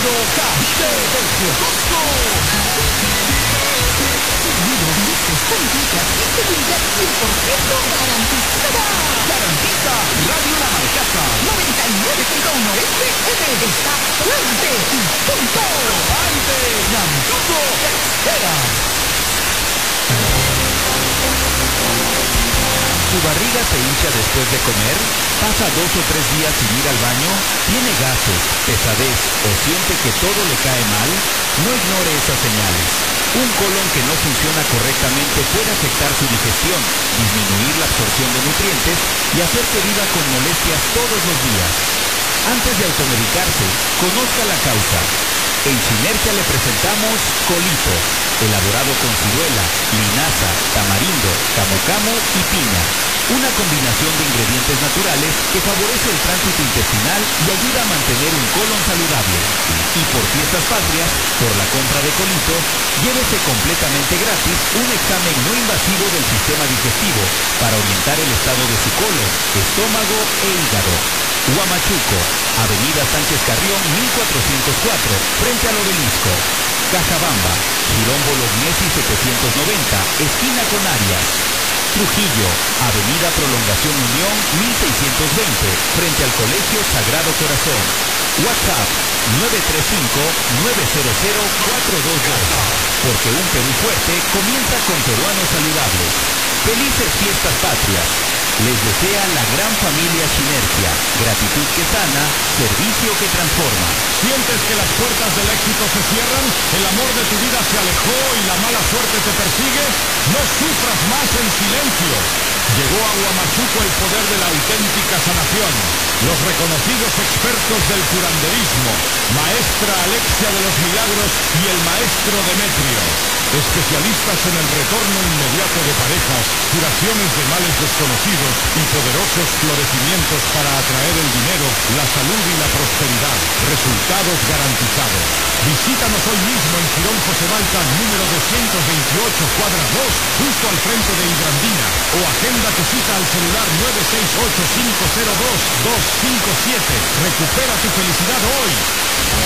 Puro Café desde agosto. Seguro, luces, puntillas y seguridad 100% garantizada. Garantiza Radio La Marcaza 99.1 FM está fuerte y punto. Aire Ñandugo te espera. ¿Tu barriga se hincha después de comer? ¿Pasa 2 o 3 días sin ir al baño? ¿Tiene gases, pesadez o siente que todo le cae mal? No ignore esas señales. Un colon que no funciona correctamente puede afectar su digestión, disminuir la absorción de nutrientes y hacer que viva con molestias todos los días. Antes de automedicarse, conozca la causa. En Sinergia le presentamos Colito, elaborado con ciruela, linaza, tamarindo, camu camu y piña. Una combinación de ingredientes naturales que favorece el tránsito intestinal y ayuda a mantener un colon saludable. Y por fiestas patrias, por la compra de Colito, llévese completamente gratis un examen no invasivo del sistema digestivo para orientar el estado de su colon, estómago e hígado. Huamachuco, Avenida Sánchez Carrión 1404, frente al Obelisco. Cajabamba, Girón Bolognesi 790, esquina con Arias. Trujillo, Avenida Prolongación Unión 1620, frente al Colegio Sagrado Corazón. WhatsApp 935-900-422. Porque un Perú fuerte comienza con peruanos saludables. Felices fiestas patrias. Les desea la gran familia Sinergia. Gratitud que sana, servicio que transforma. ¿Sientes que las puertas del éxito se cierran? ¿El amor de tu vida se alejó y la mala suerte te persigue? No sufras más en silencio. Llegó a Huamachuco el poder de la auténtica sanación. Los reconocidos expertos del curanderismo, Maestra Alexia de los Milagros y el Maestro Demetrio. Especialistas en el retorno inmediato de parejas, curaciones de males desconocidos y poderosos florecimientos para atraer el dinero, la salud y la prosperidad. Resultados garantizados. Visítanos hoy mismo en Girón José Balta, número 228, cuadra 2, justo al frente de Hidrandina. O agenda tu cita al celular 968-502-257. Recupera tu felicidad hoy.